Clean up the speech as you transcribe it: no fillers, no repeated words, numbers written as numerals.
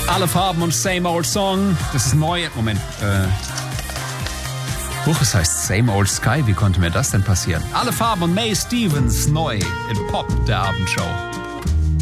Alle Farben und Same Old Song. Das ist neu. Moment. Es heißt Same Old Sky. Wie konnte mir das denn passieren? Alle Farben und May Stevens neu in Pop, der Abendshow.